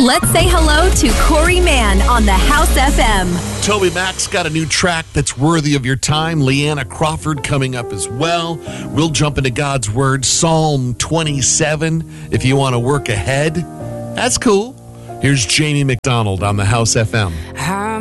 Let's say hello to Corey Mann on the House FM. Toby Mac's got a new track that's worthy of your time. Leanna Crawford coming up as well. We'll jump into God's Word, Psalm 27, if you want to work ahead. That's cool. Here's Jamie McDonald on the House FM.